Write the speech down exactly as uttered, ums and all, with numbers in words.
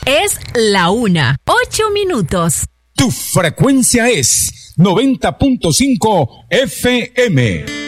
Es la una, ocho minutos. Tu frecuencia es noventa punto cinco F M.